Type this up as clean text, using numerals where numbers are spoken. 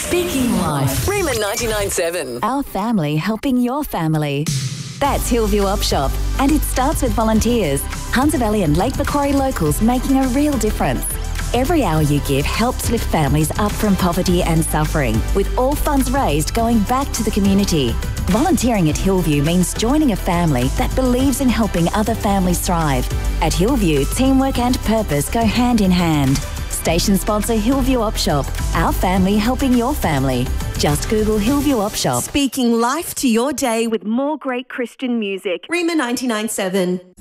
Speaking Life. Rima 99.7. Our family helping your family. That's Hillview Op Shop, and it starts with volunteers. Hunter Valley and Lake Macquarie locals making a real difference. Every hour you give helps lift families up from poverty and suffering, with all funds raised going back to the community. Volunteering at Hillview means joining a family that believes in helping other families thrive. At Hillview, teamwork and purpose go hand in hand. Station sponsor Hillview Op Shop. Our family helping your family. Just Google Hillview Op Shop. Speaking life to your day with more great Christian music. Rima 99.7.